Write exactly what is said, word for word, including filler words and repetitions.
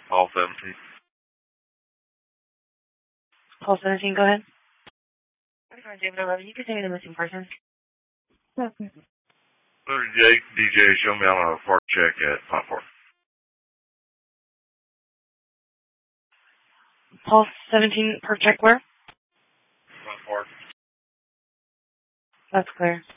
Paul seventeen. Paul seventeen, go ahead. David eleven, you can say the missing person. thirty-eight, D J, show me on a park check at Popcorn. Paul seventeen, park check where? Front Park. That's clear.